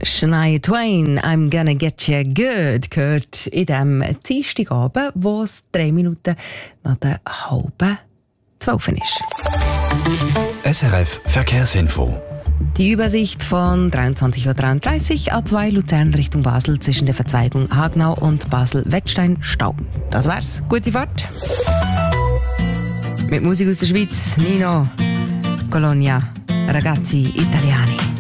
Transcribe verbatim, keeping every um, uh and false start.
Shania Twain, I'm gonna get you good, gehört in diesem Dienstagabend, wo es drei Minuten nach der halben zwölf ist. S R F Verkehrsinfo. Die Übersicht von dreiundzwanzig Uhr dreiunddreißig, A zwei Luzern Richtung Basel zwischen der Verzweigung Hagenau und Basel-Wettstein Stau. Das war's. Gute Fahrt. Mit Musik aus der Schweiz, Nino, Colonia, Ragazzi Italiani.